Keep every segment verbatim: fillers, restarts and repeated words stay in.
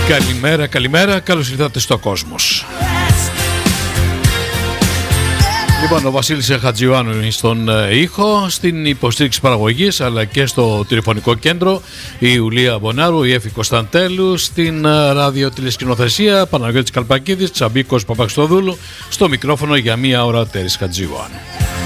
Καλημέρα, καλημέρα, καλώς ήρθατε στο Κόσμος. Λοιπόν, ο Βασίλης Χατζιωάννου είναι στον ήχο, στην υποστήριξη παραγωγής αλλά και στο τηλεφωνικό κέντρο η Ιουλία Μπονάρου, η Έφη Κωνσταντέλου, στην ραδιοτηλεσκηνοθεσία Παναγιώτης Καλπακίδης, Τσαμπίκος Παπαξτοδούλου, στο μικρόφωνο για μία ώρα Τέρης Χατζιωάννου.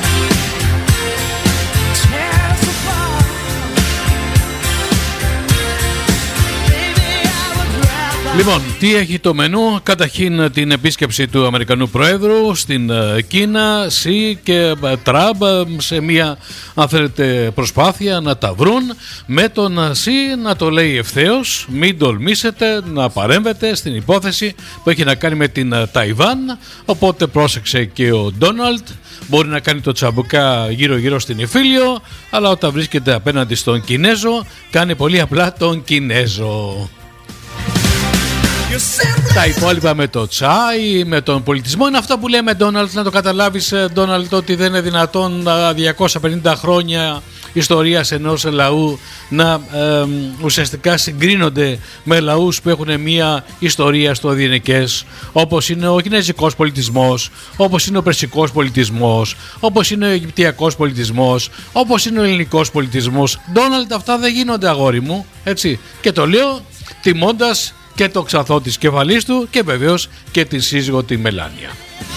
Λοιπόν, τι έχει το μενού? Καταρχήν την επίσκεψη του Αμερικανού Προέδρου στην Κίνα, Σι και Τραμπ, σε μια, αν θέλετε, προσπάθεια να τα βρουν, με τον Σι να το λέει ευθέως, μην τολμήσετε να παρέμβετε στην υπόθεση που έχει να κάνει με την Ταϊβάν, οπότε πρόσεξε και ο Ντόναλντ, μπορεί να κάνει το τσαμπουκά γύρω γύρω στην Ιφίλιο, αλλά όταν βρίσκεται απέναντι στον Κινέζο, κάνει πολύ απλά τον Κινέζο. Τα υπόλοιπα με το τσάι, με τον πολιτισμό, είναι αυτά που λέμε, Ντόναλντ, να το καταλάβεις, Ντόναλντ, ότι δεν είναι δυνατόν διακόσια πενήντα χρόνια ιστορίας ενός λαού να ε, ουσιαστικά συγκρίνονται με λαούς που έχουν μια ιστορία στο διενεκές, όπως είναι ο κινέζικος πολιτισμός, όπως είναι ο περσικός πολιτισμός, όπως είναι ο αιγυπτιακός πολιτισμός, όπως είναι ο ελληνικός πολιτισμός. Ντόναλντ, αυτά δεν γίνονται, αγόρι μου, έτσι, και το λέω τιμώντας και το ξαθό της κεφαλής του και βεβαίως και τη σύζυγο τη Μελάνια.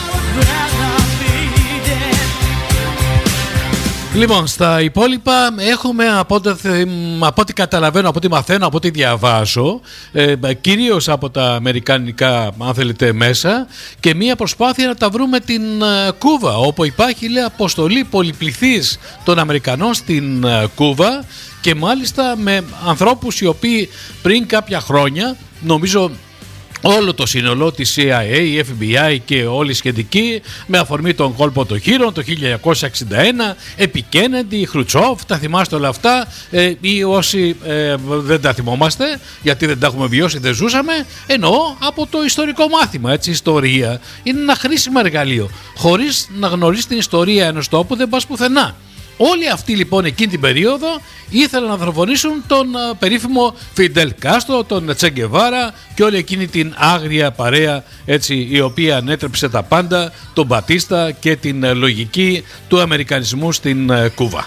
Λοιπόν, στα υπόλοιπα έχουμε, από ό,τι, από ό,τι καταλαβαίνω, από ό,τι μαθαίνω, από ό,τι διαβάζω, ε, κυρίως από τα αμερικανικά, αν θέλετε, μέσα, και μία προσπάθεια να τα βρούμε την ε, Κούβα, όπου υπάρχει, λέει, αποστολή πολυπληθής των Αμερικανών στην ε, Κούβα, και μάλιστα με ανθρώπους οι οποίοι πριν κάποια χρόνια, νομίζω όλο το σύνολο της Σι Άι Έι, η Εφ Μπι Άι και όλοι οι σχετικοί, με αφορμή τον κόλπο των Χείρων το χίλια εννιακόσια εξήντα ένα, επί Κέννεντι, Χρουτσόφ, τα θυμάστε όλα αυτά, ε, ή όσοι ε, δεν τα θυμόμαστε γιατί δεν τα έχουμε βιώσει, δεν ζούσαμε, εννοώ από το ιστορικό μάθημα, έτσι, ιστορία είναι ένα χρήσιμο εργαλείο. Χωρίς να γνωρίσεις την ιστορία ενός τόπου δεν πας πουθενά. Όλοι αυτοί λοιπόν εκείνη την περίοδο ήθελαν να δολοφονήσουν τον uh, περίφημο Φιντέλ Κάστρο, τον Τσε Γκεβάρα και όλη εκείνη την άγρια παρέα, έτσι, η οποία ανέτρεψε τα πάντα, τον Μπατίστα και την uh, λογική του αμερικανισμού στην uh, Κούβα.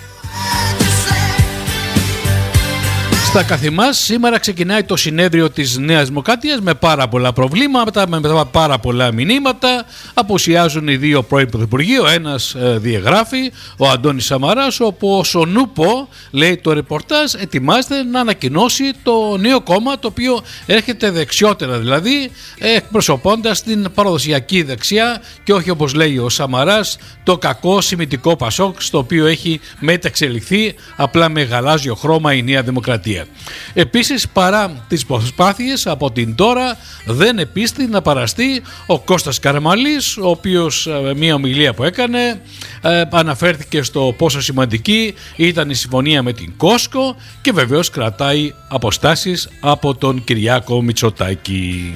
Στα καθημάς σήμερα ξεκινάει το συνέδριο της Νέας Δημοκρατίας με πάρα πολλά προβλήματα, με πάρα πολλά μηνύματα. Απουσιάζουν οι δύο πρώην πρωθυπουργοί, ο ένας ε, διαγράφει, ο Αντώνης Σαμαράς, όπου ο Σονούπο, λέει το ρεπορτάζ, ετοιμάζεται να ανακοινώσει το νέο κόμμα, το οποίο έρχεται δεξιότερα, δηλαδή εκπροσωπώντας την παραδοσιακή δεξιά και όχι, όπως λέει ο Σαμαράς, το κακό σημιτικό Πασόκ, στο οποίο έχει μεταξελιχθεί απλά με γαλάζιο χρώμα η Νέα Δημοκρατία. Επίσης, παρά τις προσπάθειες από την τώρα, δεν επίστη να παραστεί ο Κώστας Καραμαλής, ο οποίος μια ομιλία που έκανε ε, αναφέρθηκε στο πόσο σημαντική ήταν η συμφωνία με την Κόσκο και βεβαίως κρατάει αποστάσεις από τον Κυριάκο Μητσοτάκη.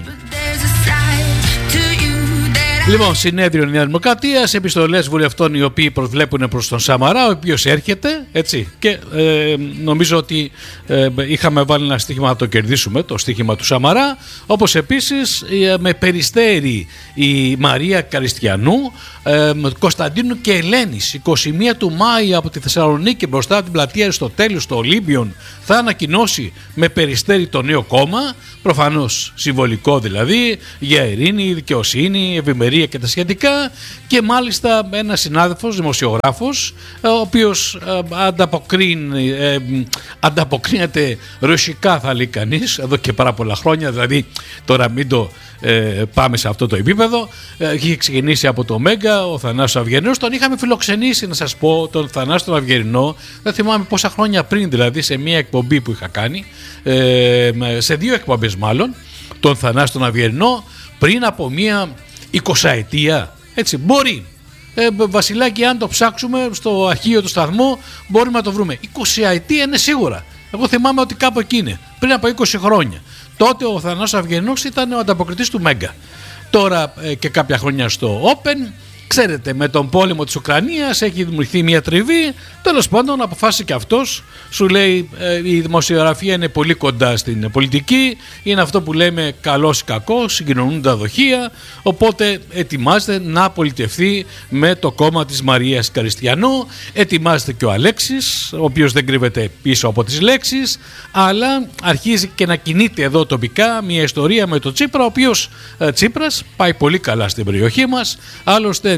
Λοιπόν, συνέδριο Νέα Δημοκρατία, επιστολές βουλευτών οι οποίοι προσβλέπουν προς τον Σαμαρά, ο οποίος έρχεται, έτσι, και ε, νομίζω ότι ε, είχαμε βάλει ένα στοίχημα να το κερδίσουμε, το στοίχημα του Σαμαρά, όπως επίσης ε, με περιστέρι η Μαρία Καριστιανού, ε, Κωνσταντίνου και Ελένης, εικοστή πρώτη του Μάη από τη Θεσσαλονίκη μπροστά από την πλατεία Αριστοτέλειου στο Ολύμπιον, θα ανακοινώσει με περιστέρι το νέο κόμμα, προφανώς συμβολικό δηλαδή, για ειρήνη, δικαιοσύνη, ευημερία και τα σχετικά, και μάλιστα ένας συνάδελφος, δημοσιογράφος, ο οποίος ανταποκρίνει, ε, ανταποκρίνεται ρωσικά, θα λέει κανείς, εδώ και πάρα πολλά χρόνια, δηλαδή τώρα μην το ε, πάμε σε αυτό το επίπεδο. Ε, είχε ξεκινήσει από το Μέγκα, ο Θανάσης Αυγερινός, τον είχαμε φιλοξενήσει, να σας πω, τον Θανάση τον Αυγερινό, δεν θυμάμαι πόσα χρόνια πριν, δηλαδή σε μια εκπομπή που είχα κάνει, ε, σε δύο εκπομπές μάλλον, τον Θανάση τον Αυγερινό, πριν από μια εικοσαετία, έτσι, μπορεί. Ε, Βασιλάκη, αν το ψάξουμε στο αρχείο του σταθμού μπορούμε να το βρούμε. εικοσαετία είναι σίγουρα. Εγώ θυμάμαι ότι κάπου εκεί είναι, πριν από είκοσι χρόνια. Τότε ο Θανάσης Αυγερινός ήταν ο ανταποκριτής του Μέγκα. Τώρα ε, και κάποια χρόνια στο Open, Ξέρετε, με τον πόλεμο της Ουκρανίας έχει δημιουργηθεί μια τριβή. Τέλος πάντων, αποφάσισε και αυτός. Σου λέει ε, η δημοσιογραφία είναι πολύ κοντά στην πολιτική. Είναι αυτό που λέμε καλός ή κακός, συγκοινωνούν τα δοχεία. Οπότε ετοιμάζεται να πολιτευθεί με το κόμμα της Μαρίας Καριστιανού. Ετοιμάζεται και ο Αλέξης, ο οποίος δεν κρύβεται πίσω από τις λέξεις. Αλλά αρχίζει και να κινείται εδώ τοπικά μια ιστορία με τον Τσίπρα, ο οποίος ε, Τσίπρας πάει πολύ καλά στην περιοχή μας. Άλλωστε,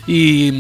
η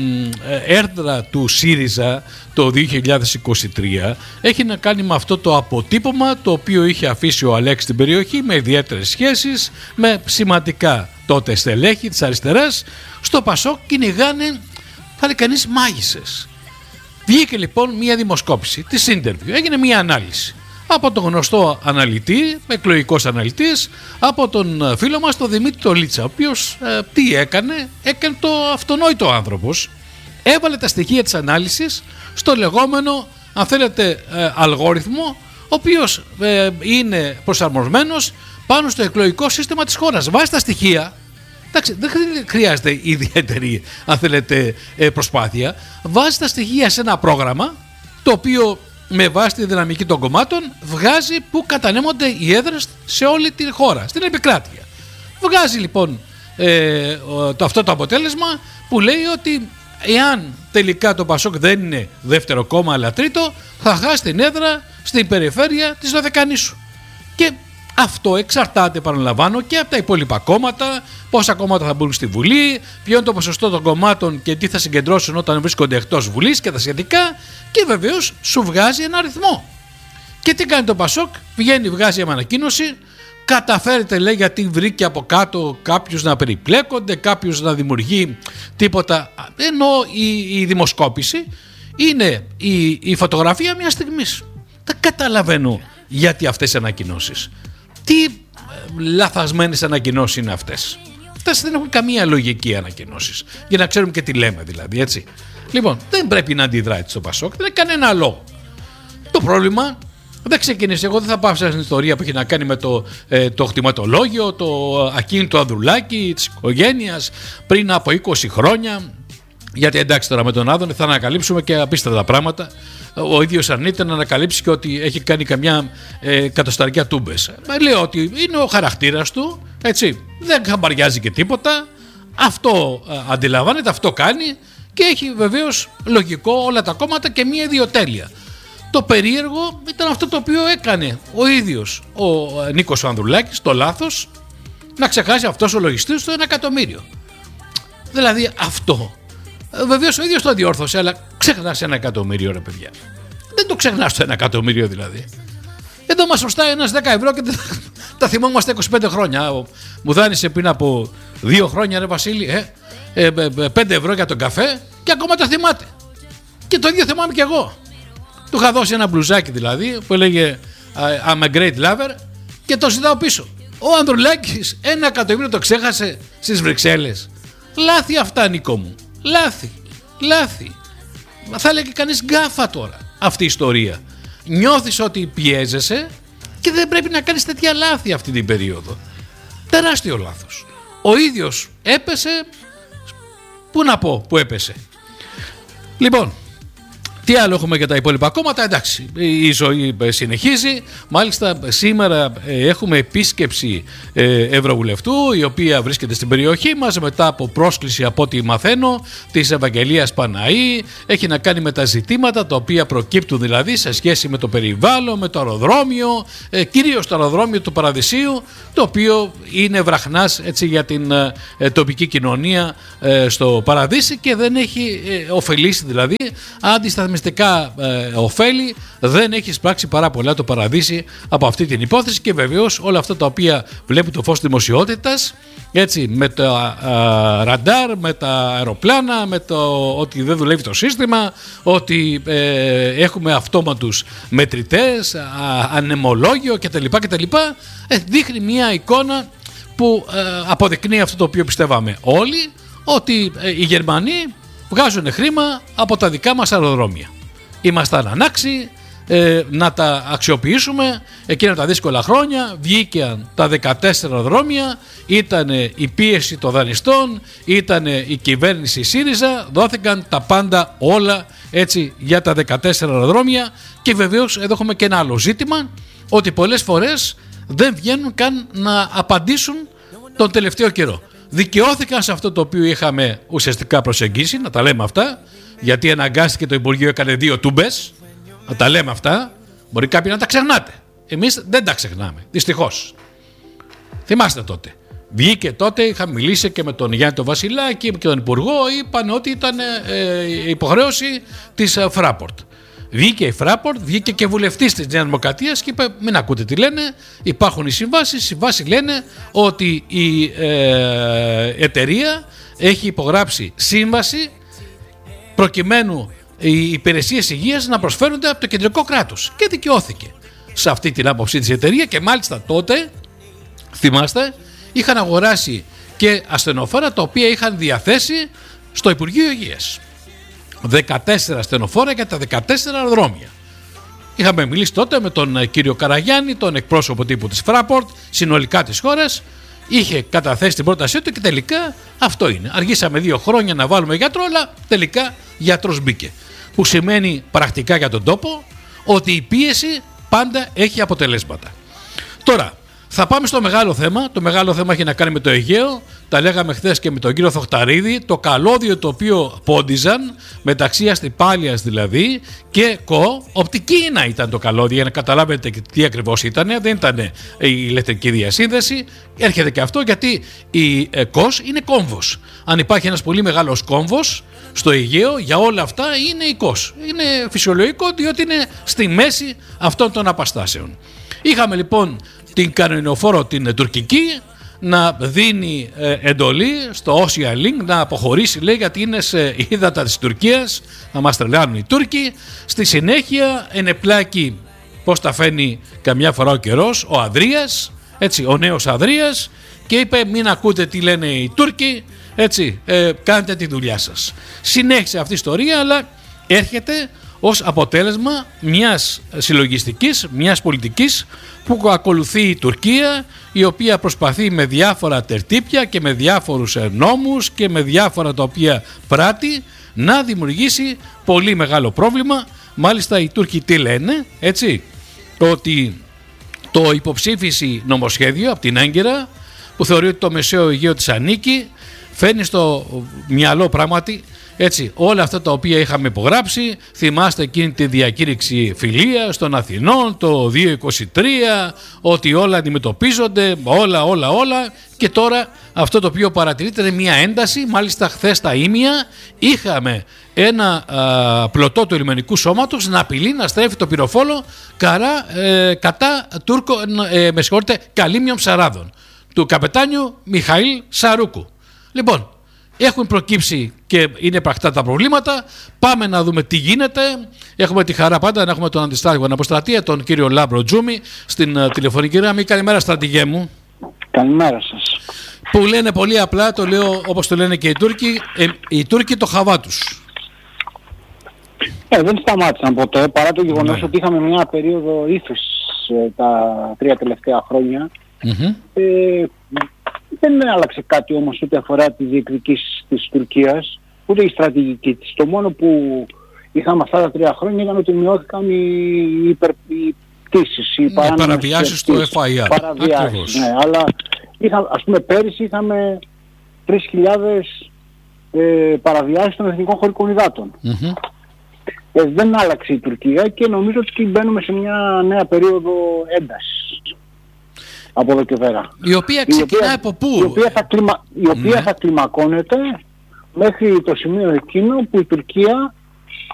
έρδρα του ΣΥΡΙΖΑ το δύο χιλιάδες είκοσι τρία έχει να κάνει με αυτό το αποτύπωμα το οποίο είχε αφήσει ο Αλέξης στην περιοχή, με ιδιαίτερες σχέσεις με σημαντικά τότε στελέχη της αριστεράς. Στο Πασόκ κυνηγάνε, θα λέει κανείς, μάγισσες. Βγήκε λοιπόν μια δημοσκόπηση της Interview, έγινε μια ανάλυση από τον γνωστό αναλυτή, εκλογικός αναλυτής, από τον φίλο μας τον Δημήτρη Τολίτσα, ο οποίος ε, τι έκανε, έκανε το αυτονόητο άνθρωπος. Έβαλε τα στοιχεία της ανάλυσης στο λεγόμενο, αν θέλετε, ε, αλγόριθμο, ο οποίος ε, είναι προσαρμοσμένος πάνω στο εκλογικό σύστημα της χώρας. Βάζει τα στοιχεία, εντάξει, δεν χρειάζεται ιδιαίτερη, αν θέλετε, ε, προσπάθεια. Βάζει τα στοιχεία σε ένα πρόγραμμα, το οποίο με βάση τη δυναμική των κομμάτων βγάζει που κατανέμονται οι έδρες σε όλη τη χώρα, στην επικράτεια. Βγάζει λοιπόν ε, το, αυτό το αποτέλεσμα που λέει ότι εάν τελικά το Πασόκ δεν είναι δεύτερο κόμμα αλλά τρίτο, θα χάσει την έδρα στην περιφέρεια της Δωδεκανήσου. Και αυτό εξαρτάται, παραλαμβάνω, και από τα υπόλοιπα κόμματα, πόσα κόμματα θα μπουν στη Βουλή, ποιο είναι το ποσοστό των κομμάτων και τι θα συγκεντρώσουν όταν βρίσκονται εκτός Βουλής και τα σχετικά, και βεβαίως σου βγάζει ένα αριθμό. Και τι κάνει το Πασόκ? Βγαίνει, βγάζει μια ανακοίνωση, καταφέρεται, λέει, γιατί βρήκε από κάτω κάποιους να περιπλέκονται, κάποιους να δημιουργεί τίποτα, ενώ η, η δημοσκόπηση είναι η, η φωτογραφία μιας στιγμής. Δεν καταλαβαίνω γιατί αυτές οι ανακοινώσεις. Τι ε, λαθασμένες ανακοινώσεις είναι αυτές? Αυτές δεν έχουν καμία λογική ανακοινώσεις. Για να ξέρουμε και τι λέμε δηλαδή, έτσι. Λοιπόν, δεν πρέπει να αντιδράει στο Πασόκ, δεν έχει κανένα λόγο. Το πρόβλημα δεν ξεκίνησε. Εγώ δεν θα πάω στην ιστορία που έχει να κάνει με το, ε, το κτηματολόγιο, το ακίνητο Ανδρουλάκη της οικογένειας πριν από είκοσι χρόνια. Γιατί εντάξει, τώρα με τον Άδωνη θα ανακαλύψουμε και απίστευτα πράγματα. Ο ίδιος αρνείται να ανακαλύψει και ότι έχει κάνει καμιά ε, κατοσταρικιά τούμπες. Λέω ότι είναι ο χαρακτήρας του, έτσι, δεν χαμπαριάζει και τίποτα. Αυτό ε, αντιλαμβάνεται, αυτό κάνει, και έχει βεβαίως λογικό όλα τα κόμματα και μία ιδιοτέλεια. Το περίεργο ήταν αυτό το οποίο έκανε ο ίδιος ο ε, Νίκος Ανδρουλάκης, το λάθος, να ξεχάσει αυτός ο λογιστής του ένα εκατομμύριο. Δηλαδή αυτό. Βεβαίως ο ίδιος το διόρθωσε, αλλά ξεχνάς ένα εκατομμύριο, ρε παιδιά. Δεν το ξεχνάς το ένα εκατομμύριο δηλαδή. Εδώ μας χρωστάει ένας δέκα ευρώ και τα θυμόμαστε είκοσι πέντε χρόνια. Μου δάνεισε πριν από δύο χρόνια, ρε Βασίλη, ε, ε, ε, πέντε ευρώ για τον καφέ και ακόμα το θυμάται. Και το ίδιο θυμάμαι κι εγώ. Του είχα δώσει ένα μπλουζάκι δηλαδή που έλεγε I'm a great lover και το ζητάω πίσω. Ο Ανδρουλάκης ένα εκατομμύριο το ξέχασε στις Βρυξέλλες. Λάθη αυτά, Νίκο μου. Λάθη, λάθη. Θα έλεγε κανείς γκάφα τώρα αυτή η ιστορία. Νιώθεις ότι πιέζεσαι και δεν πρέπει να κάνεις τέτοια λάθη αυτή την περίοδο. Τεράστιο λάθος. Ο ίδιος έπεσε, πού να πω που έπεσε. Λοιπόν, τι άλλο έχουμε για τα υπόλοιπα κόμματα? Εντάξει, η ζωή συνεχίζει. Μάλιστα σήμερα έχουμε επίσκεψη Ευρωβουλευτού, η οποία βρίσκεται στην περιοχή μας μετά από πρόσκληση, από ό,τι μαθαίνω, της Ευαγγελίας Παναή. Έχει να κάνει με τα ζητήματα τα οποία προκύπτουν δηλαδή σε σχέση με το περιβάλλον, με το αεροδρόμιο, κυρίως το αεροδρόμιο του Παραδεισίου, το οποίο είναι βραχνάς, έτσι, για την τοπική κοινωνία στο Παραδείσι και δεν έχει ωφελήσει δηλαδή αντισταθμιστικά Ε, ωφέλη, δεν έχει εισπράξει πάρα πολλά το Παραδείσι από αυτή την υπόθεση, και βεβαίως όλα αυτά τα οποία βλέπει το φως δημοσιότητας, έτσι, με τα α, ραντάρ, με τα αεροπλάνα, με το ότι δεν δουλεύει το σύστημα, ότι ε, έχουμε αυτόματους μετρητές, α, ανεμολόγιο κτλ, κτλ. Ε, δείχνει μια εικόνα που ε, αποδεικνύει αυτό το οποίο πιστεύαμε όλοι, ότι ε, οι Γερμανοί βγάζουν χρήμα από τα δικά μας αεροδρόμια. Ήμασταν ανάξιοι, ε, να τα αξιοποιήσουμε εκείνα τα δύσκολα χρόνια. Βγήκαν τα δεκατέσσερα αεροδρόμια, ήταν η πίεση των δανειστών, ήταν η κυβέρνηση ΣΥΡΙΖΑ, δόθηκαν τα πάντα όλα έτσι για τα δεκατέσσερα αεροδρόμια. Και βεβαίως εδώ έχουμε και ένα άλλο ζήτημα, ότι πολλές φορές δεν βγαίνουν καν να απαντήσουν τον τελευταίο καιρό. Δικαιώθηκαν σε αυτό το οποίο είχαμε ουσιαστικά προσεγγίσει, να τα λέμε αυτά, γιατί αναγκάστηκε το Υπουργείο, έκανε δύο τούμπες, να τα λέμε αυτά. Μπορεί κάποιοι να τα ξεχνάτε. Εμείς δεν τα ξεχνάμε, δυστυχώς. Θυμάστε τότε. Βγήκε τότε, είχα μιλήσει και με τον Γιάννη τον Βασιλάκη και τον Υπουργό, είπαν ότι ήταν ε, υποχρέωση της ε, Fraport. Βγήκε η Fraport, βγήκε και βουλευτής της Νέας Δημοκρατίας και είπε: μην ακούτε τι λένε, υπάρχουν οι συμβάσεις. Οι συμβάσεις λένε ότι η ε, εταιρεία έχει υπογράψει σύμβαση προκειμένου οι υπηρεσίες υγείας να προσφέρονται από το κεντρικό κράτος. Και δικαιώθηκε σε αυτή την άποψη της εταιρεία, και μάλιστα τότε, θυμάστε, είχαν αγοράσει και ασθενοφόρα τα οποία είχαν διαθέσει στο Υπουργείο Υγείας. δεκατέσσερα ασθενοφόρα για τα δεκατέσσερα αεροδρόμια. Είχαμε μιλήσει τότε με τον κύριο Καραγιάννη, τον εκπρόσωπο τύπου της Fraport, συνολικά της χώρας. Είχε καταθέσει την πρότασή του και τελικά αυτό είναι. Αργήσαμε δύο χρόνια να βάλουμε γιατρό, αλλά τελικά γιατρός μπήκε. Που σημαίνει πρακτικά για τον τόπο ότι η πίεση πάντα έχει αποτελέσματα. Τώρα, θα πάμε στο μεγάλο θέμα. Το μεγάλο θέμα έχει να κάνει με το Αιγαίο. Τα λέγαμε χθες και με τον κύριο Θοχταρίδη. Το καλώδιο το οποίο πόντιζαν μεταξύ Αστυπάλιας δηλαδή και ΚΟ. Οπτική ίνα ήταν το καλώδιο, για να καταλάβετε τι ακριβώς ήταν. Δεν ήταν η ηλεκτρική διασύνδεση. Έρχεται και αυτό γιατί η ΚΟΣ είναι κόμβος. Αν υπάρχει ένας πολύ μεγάλος κόμβος στο Αιγαίο, για όλα αυτά είναι η ΚΟΣ. Είναι φυσιολογικό, διότι είναι στη μέση αυτών των απαστάσεων. Είχαμε λοιπόν την κανονιοφόρο την τουρκική να δίνει ε, εντολή στο Ocean Link να αποχωρήσει, λέει, γιατί είναι σε ύδατα της Τουρκίας, να μας τρελάνουν οι Τούρκοι. Στη συνέχεια ενεπλάκη, πώς τα φαίνει καμιά φορά ο καιρός, ο Ανδρείας, έτσι, ο νέος Ανδρείας, και είπε: μην ακούτε τι λένε οι Τούρκοι, έτσι, ε, κάντε τη δουλειά σας. Συνέχισε αυτή η ιστορία, αλλά έρχεται ως αποτέλεσμα μιας συλλογιστικής, μιας πολιτικής που ακολουθεί η Τουρκία, η οποία προσπαθεί με διάφορα τερτύπια και με διάφορους νόμους και με διάφορα τα οποία πράττει να δημιουργήσει πολύ μεγάλο πρόβλημα. Μάλιστα οι Τούρκοι τι λένε, έτσι, ότι το υποψήφιση νομοσχέδιο από την Άγκυρα, που θεωρεί ότι το Μεσαίο Αιγαίο της ανήκει, φέρνει στο μυαλό πράγματι, έτσι, όλα αυτά τα οποία είχαμε υπογράψει. Θυμάστε εκείνη τη διακήρυξη φιλίας των Αθηνών το δύο χιλιάδες είκοσι τρία, ότι όλα αντιμετωπίζονται, όλα όλα όλα, και τώρα αυτό το οποίο παρατηρείται είναι μια ένταση. Μάλιστα χθες τα ήμια είχαμε ένα α, πλωτό του λιμενικού σώματος να απειλεί να στρέφει το πυροφόλο καρά, ε, κατά Τούρκο, ε, με συγχωρείτε, καλύμιων ψαράδων, του καπετάνιου Μιχαήλ Σαρούκου. Λοιπόν, έχουν προκύψει και είναι πρακτικά τα προβλήματα. Πάμε να δούμε τι γίνεται. Έχουμε τη χαρά πάντα να έχουμε τον αντιστράτηγο αναποστρατεία, τον κύριο Λάμπρο Τζούμι, στην uh, τηλεφωνική γραμμή. Καλημέρα, στρατηγέ μου. Καλημέρα σας. Που λένε πολύ απλά, το λέω όπως το λένε και οι Τούρκοι, ε, οι Τούρκοι το χαβά τους. Ε, δεν σταμάτησαν ποτέ, παρά το γεγονός ναι. ότι είχαμε μια περίοδο ύφεσης ε, τα τρία τελευταία χρόνια. Mm-hmm. Ε, Δεν άλλαξε κάτι όμως ούτε αφορά τις διεκδικήσεις της Τουρκίας, ούτε η στρατηγική της. Το μόνο που είχαμε αυτά τα τρία χρόνια ήταν ότι μειώθηκαν οι, υπερ, οι πτήσεις, οι ναι, παραβιάσεις στο εφ άι αρ. Παραβιάσεις, ναι, αλλά είχα, ας πούμε πέρυσι είχαμε τρεις χιλιάδες ε, παραβιάσεις των εθνικών χωρικών υδάτων. Mm-hmm. Ε, δεν άλλαξε η Τουρκία και νομίζω ότι μπαίνουμε σε μια νέα περίοδο έντασης. Από εδώ και πέρα. Η οποία ξεκινάει από πού? Η οποία, θα, κλιμα... η οποία ναι. θα κλιμακώνεται μέχρι το σημείο εκείνο που η Τουρκία